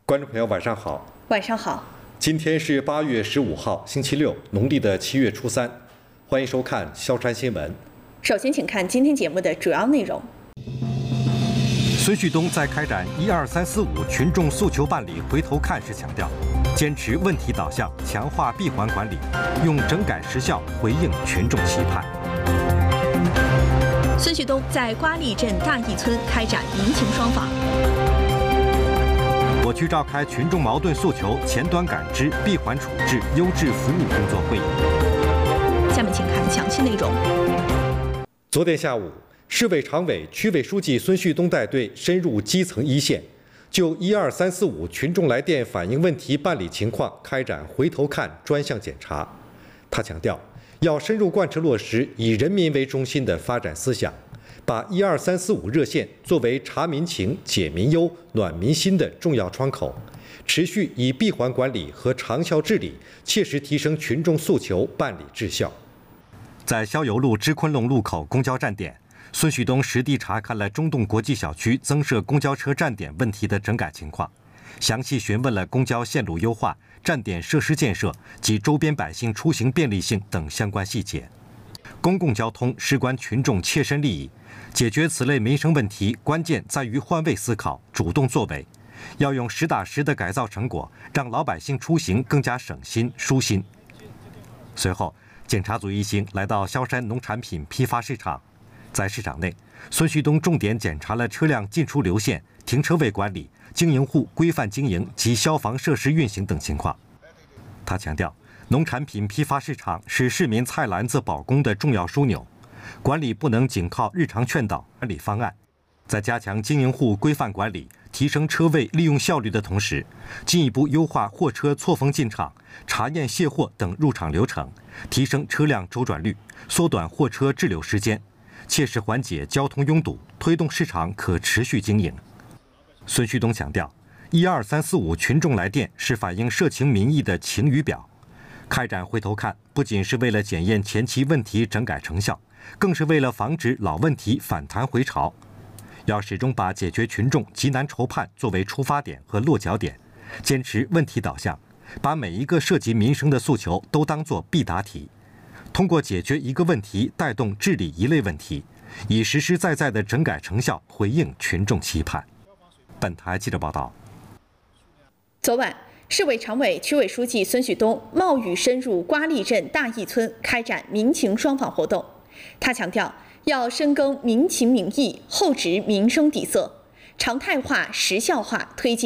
观众朋友，晚上好。 晚上好。 今天是8月15号，星期六，农历的7月初3。欢迎收看萧山新闻。 首先，请看今天节目的主要内容。 孙旭东在开展12345群众诉求办理回头看时强调，坚持问题导向，强化闭环管理，用整改实效回应群众期盼。 孙旭东在瓜沥镇大义村开展民情双访。 我区召开群众矛盾诉求前端感知、闭环处置、优质服务工作会议。 下面请看详细内容。 昨天下午，市委常委、区委书记孙旭东带队深入基层一线，就12345群众来电反映问题办理情况开展回头看专项检查。他强调，要深入贯彻落实以人民为中心的发展思想，把12345热线作为查民情、解民忧、暖民心的重要窗口，持续以闭环管理和长效治理，切实提升群众诉求办理质效。 在逍遥路织昆仑路口公交站点，孙旭东实地查看了中洞国际小区增设公交车站点问题的整改情况，详细询问了公交线路优化、站点设施建设及周边百姓出行便利性等相关细节。公共交通事关群众切身利益，解决此类民生问题，关键在于换位思考、主动作为，要用实打实的改造成果，让老百姓出行更加省心、舒心。随后，检查组一行来到萧山农产品批发市场，在市场内，孙旭东重点检查了车辆进出流线、停车位管理、经营户规范经营及消防设施运行等情况。他强调，农产品批发市场是市民菜篮子保供的重要枢纽，管理不能仅靠日常劝导管理方案，在加强经营户规范管理、提升车位利用效率的同时，进一步优化货车错峰进场、查验卸货等入场流程，提升车辆周转率，缩短货车滞留时间，切实缓解交通拥堵，推动市场可持续经营。孙旭东强调，12345群众来电是反映社情民意的晴雨表，开展回头看不仅是为了检验前期问题整改成效，更是为了防止老问题反弹回潮。要始终把解决群众急难愁盼作为出发点和落脚点，坚持问题导向，把每一个涉及民生的诉求都当作必答题，通过解决一个问题带动治理一类问题，以实实在在的整改成效回应群众期盼。本台记者报道。 昨晚，市委常委、区委书记孙旭东冒雨深入瓜沥镇大义村开展民情双访活动。他强调，要深耕民情民意，厚植民生底色，常态化、实效化推进